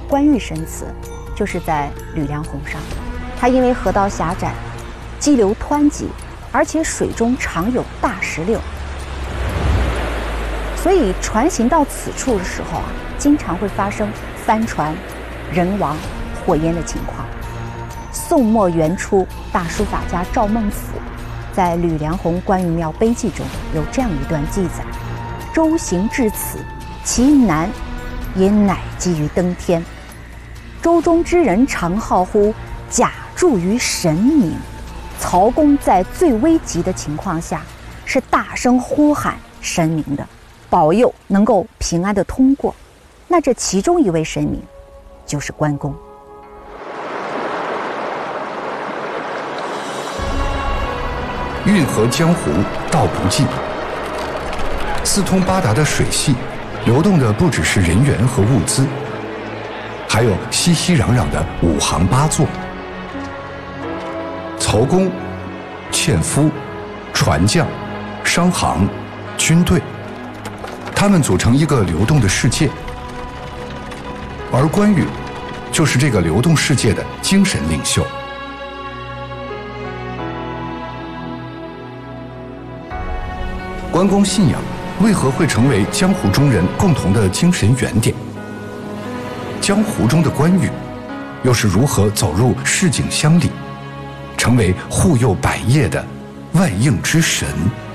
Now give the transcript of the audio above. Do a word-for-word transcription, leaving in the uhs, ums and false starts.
关羽生祠，就是在吕梁洪上。它因为河道狭窄，激流湍急，而且水中常有大石榴，所以船行到此处的时候啊，经常会发生翻船、人亡、火淹的情况。宋末元初，大书法家赵孟俯在《吕梁洪关羽庙碑记》中有这样一段记载：舟行至此，其难也乃基于登天。舟中之人常号呼，假助于神明。曹公在最危急的情况下，是大声呼喊神明的，保佑能够平安的通过。那这其中一位神明就是关公。 运河江湖道不尽，四通八达的水系，流动的不只是人员和物资，还有熙熙攘攘的五行八作。曹公、纤夫、船匠、商行、军队，他们组成一个流动的世界，而关羽就是这个流动世界的精神领袖。关公信仰为何会成为江湖中人共同的精神原点？江湖中的关羽又是如何走入市井乡里，成为护佑百业的万应之神？